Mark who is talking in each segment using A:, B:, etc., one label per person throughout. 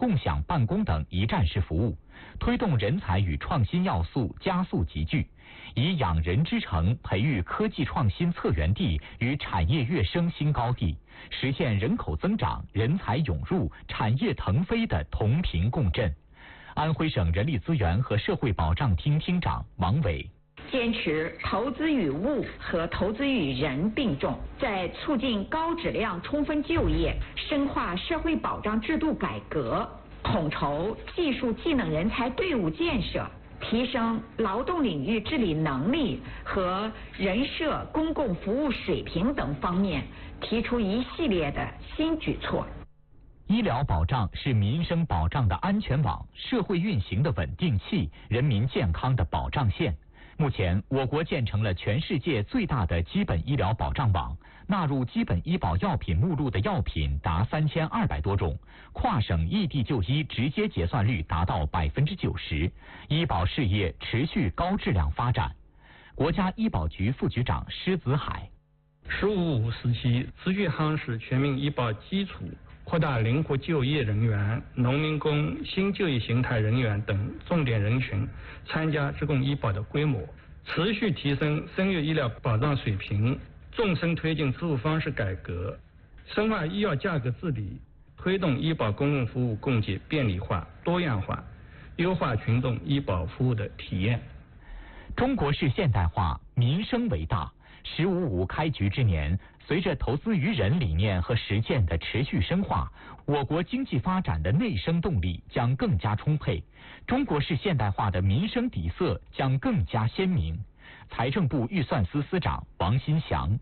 A: 共享办公等一站式服务，推动人才与创新要素加速集聚，以养人之城培育科技创新策源地与产业跃升新高地，实现人口增长、人才涌入、产业腾飞的同频共振。安徽省人力资源和社会保障厅厅长王伟。
B: 坚持投资与物和投资与人并重，在促进高质量充分就业、深化社会保障制度改革、统筹技术技能人才队伍建设、提升劳动领域治理能力和人社公共服务水平等方面，提出一系列的新举措。
A: 医疗保障是民生保障的安全网，社会运行的稳定器，人民健康的保障线。目前，我国建成了全世界最大的基本医疗保障网，纳入基本医保药品目录的药品达3200多种，跨省异地就医直接结算率达到90%，医保事业持续高质量发展。国家医保局副局长施子海
C: “15+5”时期，持续夯实全民医保基础，扩大灵活就业人员、农民工、新就业形态人员等重点人群参加职工医保的规模，持续提升生育医疗保障水平，纵深推进支付方式改革，深化医药价格治理，推动医保公共服务供给便利化、多样化，优化群众医保服务的体验。
A: 中国式现代化，民生为大。“15+5”开局之年，随着投资于人理念和实践的持续深化，我国经济发展的内生动力将更加充沛，中国式现代化的民生底色将更加鲜明。财政部预算司司长王新祥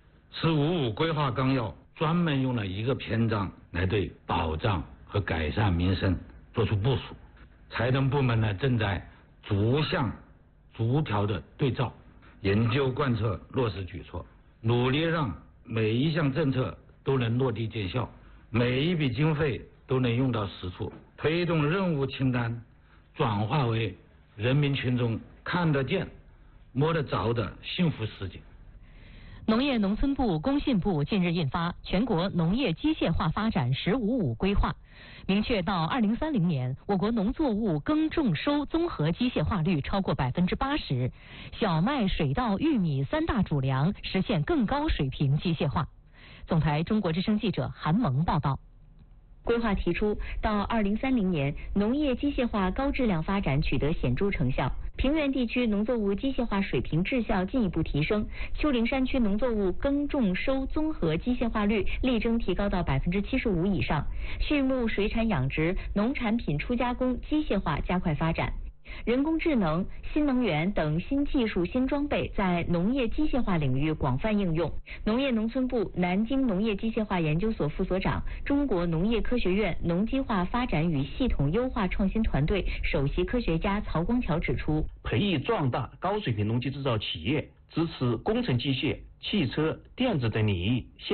D: “15+5”规划纲要专门用了一个篇章来对保障和改善民生作出部署，财政部门呢正在逐项逐条的对照、研究贯彻落实举措，努力让每一项政策都能落地见效，每一笔经费都能用到实处，推动任务清单转化为人民群众看得见、摸得着的幸福实景。
E: 农业农村部、工信部近日印发《全国农业机械化发展15+5规划》，明确到2030年，我国农作物耕种收综合机械化率超过80%，小麦、水稻、玉米三大主粮实现更高水平机械化。总台中国之声记者韩萌报道。
F: 规划提出，到2030年，农业机械化高质量发展取得显著成效，平原地区农作物机械化水平质效进一步提升，丘陵山区农作物耕种收综合机械化率力争提高到75%以上，畜牧水产养殖、农产品出加工机械化加快发展。人工智能、新能源等新技术、新装备在农业机械化领域广泛应用。农业农村部南京农业机械化研究所副所长、中国农业科学院农机化发展与系统优化创新团队首席科学家曹光桥指出，
G: 培育壮大高水平农机制造企业，支持工程机械、汽车、电子等领域